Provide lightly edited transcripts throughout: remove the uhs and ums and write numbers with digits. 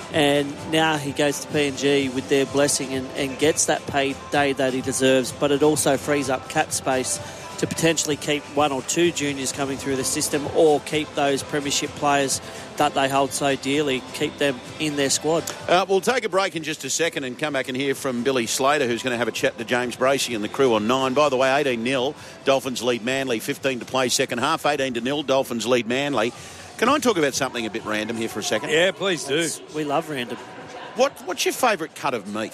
And now he goes to PNG with their blessing and gets that payday that he deserves, but it also frees up cap space to potentially keep one or two juniors coming through the system or keep those premiership players that they hold so dearly, keep them in their squad. We'll take a break in just a second and come back and hear from Billy Slater, who's going to have a chat to James Bracey and the crew on 9. By the way, 18-0, Dolphins lead Manly, 15 to play second half, 18-0, Dolphins lead Manly. Can I talk about something a bit random here for a second? Yeah, please do. We love random. What's your favourite cut of meat?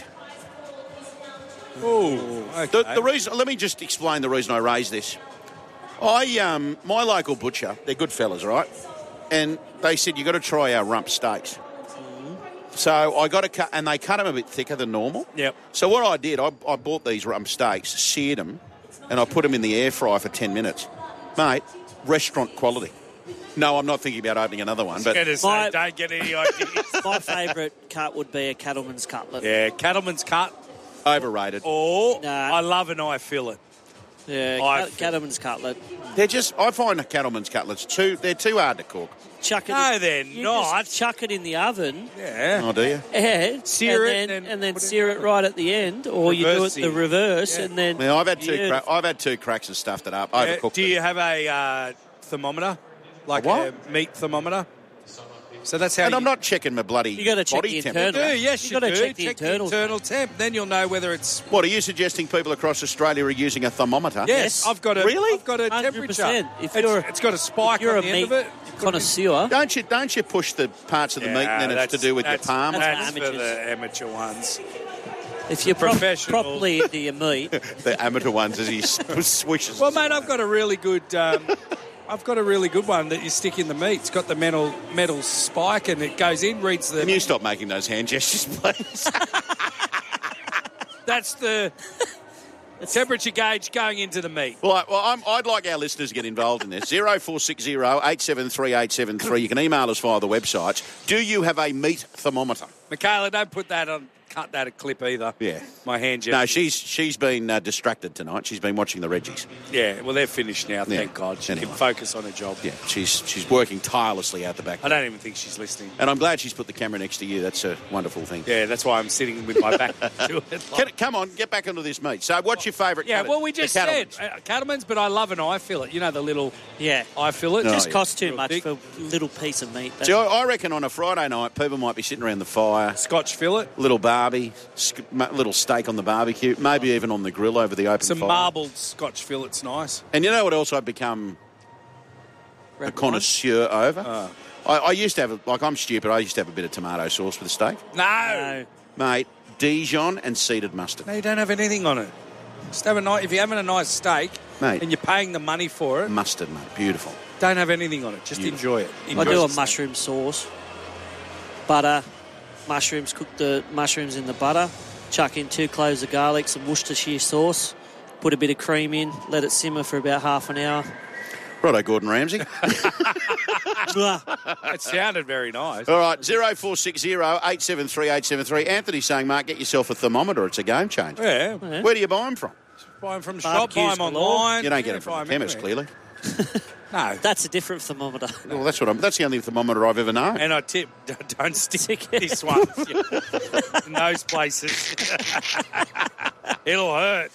Oh, okay. The reason. Let me just explain the reason I raised this. My local butcher, they're good fellas, right? And they said, you got to try our rump steaks. So I got to cut, and they cut them a bit thicker than normal. Yep. So what I did, I bought these rump steaks, seared them, and I put them in the air fryer for 10 minutes. Mate, restaurant quality. No, I'm not thinking about opening another one. But don't get any ideas. My favourite cut would be a cattleman's cutlet. Yeah, cattleman's cut. Overrated. Or Nah. I love an eye fillet. Yeah, cattleman's cutlet. I find the cattleman's cutlets they're too hard to cook. Chuck it No, in, they're you not. just chuck it in the oven. Yeah. Oh, do you? Yeah, Sear it and then sear it right at the end, or you do it the reverse, and then. Yeah, I've had two cracks and stuffed it up. Overcooked Do you have a thermometer, like a meat thermometer? So that's how. And I'm not checking my bloody You got to check body the temperature. internal. Yes, you got to check the internal temp. Then you'll know whether it's. What are you suggesting? People across Australia are using a thermometer? Yes, I've got a. Really? I've got a 100%. temperature. If It's got a spike you're on a the end meat of it. connoisseur. Don't you push the parts of the meat and then it's to do with your palm? That's for amateurs. the amateur ones. If you're professionals. properly into your meat, The amateur ones as he swishes. Well, mate, I've got a really good. I've got a really good one that you stick in the meat. It's got the metal spike and it goes in, reads the. Can you stop making those hand gestures, please? That's the temperature gauge going into the meat. Well, I'd like our listeners to get involved in this. 0460 873 873. You can email us via the website. Do you have a meat thermometer? Michaela, don't put that on. Cut that a clip either. Yeah. My hand gesture. No, she's been distracted tonight. She's been watching the Reggies. Yeah, well, they're finished now, thank Yeah. God. She Anyway. can focus on her job. Yeah, she's working tirelessly out the back. I don't even think she's listening. And I'm glad she's put the camera next to you. That's a wonderful thing. Yeah, that's why I'm sitting with my back to it. Come on, get back into this meat. So what's your favourite? Yeah, well, we just said cattleman's, but I love an eye fillet. You know, the little eye fillet? No. just costs too Real much big. for a little piece of meat. See, I reckon on a Friday night, people might be sitting around the fire, Scotch fillet. little barbie, little steak on the barbecue, maybe even on the grill over the open Some fire. marbled Scotch fillet's nice. And you know what else I've become a connoisseur over? I used to have, I'm stupid, I used to have a bit of tomato sauce for the steak. No. Mate, Dijon and seeded mustard. No, you don't have anything on it. Just have if you're having a nice steak Mate. and you're paying the money for it, Mustard, mate, beautiful. don't have anything on it. Just enjoy it. I do a mushroom sauce, butter, mushrooms. Cook the mushrooms in the butter. Chuck in 2 cloves of garlic, some Worcestershire sauce. Put a bit of cream in. Let it simmer for about half an hour. Righto, Gordon Ramsay. It sounded very nice. All right, 0460 873 873. Anthony's saying, Mark, get yourself a thermometer. It's a game changer. Yeah. Where do you buy them from? Buy them from shop, buy them Barbecues galore. online. You don't get them buy from the chemist, anywhere. clearly. No. That's a different thermometer. Well, that's the only thermometer I've ever known. And I tip, don't stick this one in those places. It'll hurt.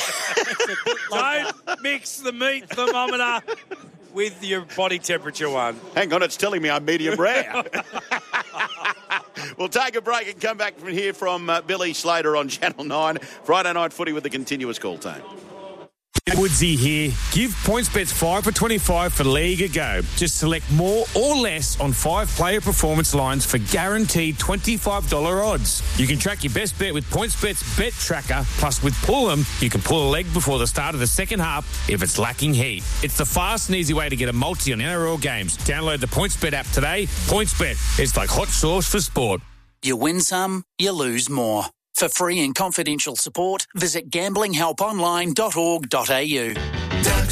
Don't mix the meat thermometer with your body temperature one. Hang on, it's telling me I'm medium rare. We'll take a break and come back from here from Billy Slater on Channel 9. Friday night footy with the continuous call team. Woodsy here. Give PointsBets 5 for 25 for League a go. Just select more or less on 5-player performance lines for guaranteed $25 odds. You can track your best bet with PointsBet's Bet Tracker. Plus, with Pull 'em, you can pull a leg before the start of the second half if it's lacking heat. It's the fast and easy way to get a multi on NRL games. Download the PointsBet app today. PointsBet, it's like hot sauce for sport. You win some, you lose more. For free and confidential support, visit gamblinghelponline.org.au.